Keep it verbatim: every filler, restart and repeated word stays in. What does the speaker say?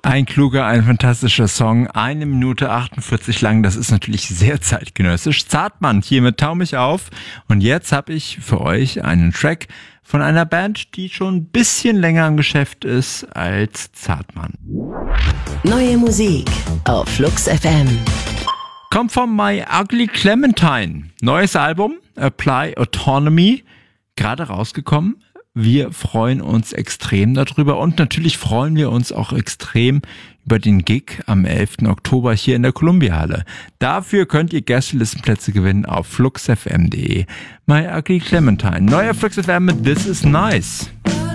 Ein kluger, ein fantastischer Song, eine Minute achtundvierzig lang, das ist natürlich sehr zeitgenössisch. Zartmann hier mit Tau mich auf und jetzt habe ich für euch einen Track von einer Band, die schon ein bisschen länger im Geschäft ist als Zartmann. Neue Musik auf Flux F M. Kommt von My Ugly Clementine. Neues Album, Apply Autonomy, gerade rausgekommen. Wir freuen uns extrem darüber und natürlich freuen wir uns auch extrem über den Gig am elften Oktober hier in der Columbia-Halle. Dafür könnt ihr Gästelistenplätze gewinnen auf flux f m punkt d e. My Ugly Clementine. Neuer Flux F M mit This Is Nice.